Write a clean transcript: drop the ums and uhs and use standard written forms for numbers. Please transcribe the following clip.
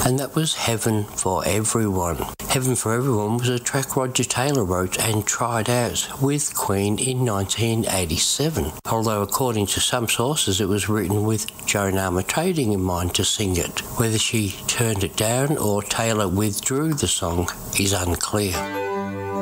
and that was Heaven for Everyone. Heaven for Everyone was a track Roger Taylor wrote and tried out with Queen in 1987, although according to some sources it was written with Joan Armatrading in mind to sing it. Whether she turned it down or Taylor withdrew the song is unclear.